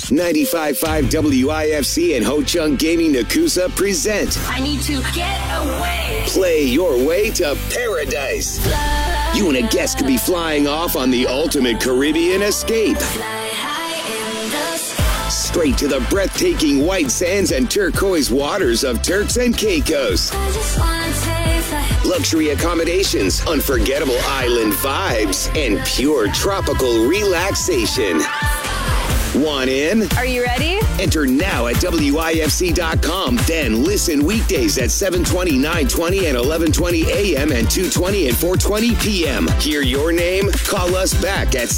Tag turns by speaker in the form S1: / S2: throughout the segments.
S1: 95.5 WIFC and Ho Chung Gaming Nakusa present
S2: I need to get away.
S1: Play Your Way to Paradise. You and a guest could be flying off on the ultimate Caribbean escape. Straight to the breathtaking white sands and turquoise waters of Turks and Caicos. Luxury accommodations, unforgettable island vibes, and pure tropical relaxation. Want in?
S3: Are you ready?
S1: Enter now at WIFC.com. Then listen weekdays at 7:20, 9:20, and 11:20 a.m. and 2:20 and 4:20 p.m. Hear your name? Call us back at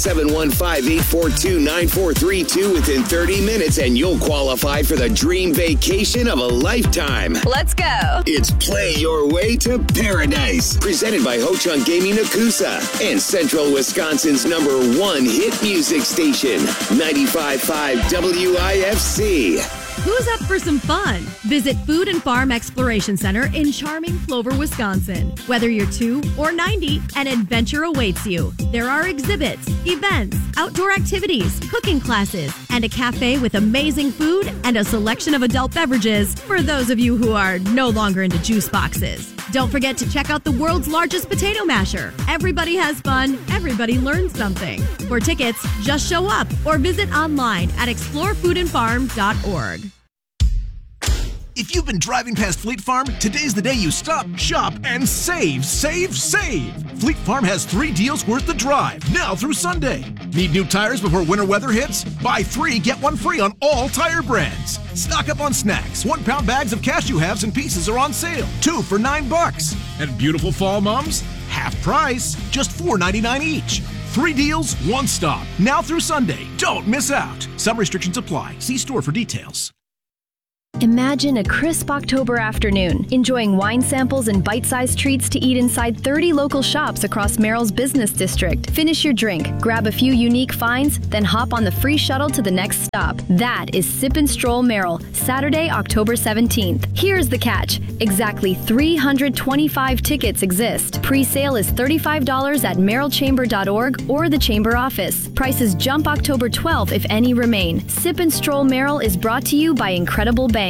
S1: 715-842-9432 within 30 minutes and you'll qualify for the dream vacation of a lifetime.
S3: Let's go.
S1: It's Play Your Way to Paradise. Presented by Ho Chung Gaming Nakusa and Central Wisconsin's #1 hit music station, 95.5 WIFC.
S4: Who's up for some fun? Visit Food and Farm Exploration Center in charming Plover, Wisconsin. Whether you're 2 or 90, an adventure awaits you. There are exhibits, events, outdoor activities, cooking classes, and a cafe with amazing food and a selection of adult beverages for those of you who are no longer into juice boxes. Don't forget to check out the world's largest potato masher. Everybody has fun. Everybody learns something. For tickets, just show up or visit online at explorefoodandfarm.org.
S5: If you've been driving past Fleet Farm, today's the day you stop, shop, and save, save, save. Fleet Farm has 3 deals worth the drive, now through Sunday. Need new tires before winter weather hits? Buy 3, get 1 free on all tire brands. Stock up on snacks. 1-pound bags of cashew halves and pieces are on sale. 2 for $9. And beautiful fall mums? Half price, just $4.99 each. 3 deals, 1 stop. Now through Sunday. Don't miss out. Some restrictions apply. See store for details.
S6: Imagine a crisp October afternoon, enjoying wine samples and bite-sized treats to eat inside 30 local shops across Merrill's business district. Finish your drink, grab a few unique finds, then hop on the free shuttle to the next stop. That is Sip and Stroll Merrill, Saturday, October 17th. Here's the catch. Exactly 325 tickets exist. Pre-sale is $35 at merrillchamber.org or the Chamber office. Prices jump October 12th if any remain. Sip and Stroll Merrill is brought to you by Incredible Bank.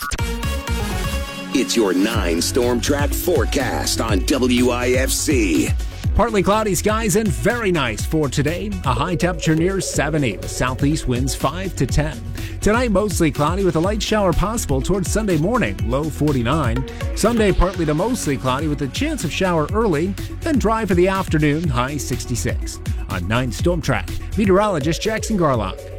S1: It's your 9 Storm Track forecast on WIFC.
S7: Partly cloudy skies and very nice for today. A high temperature near 70 with southeast winds 5 to 10. Tonight, mostly cloudy with a light shower possible towards Sunday morning, low 49. Sunday, partly to mostly cloudy with a chance of shower early, then dry for the afternoon, high 66. On 9 Storm Track, meteorologist Jackson Garlock.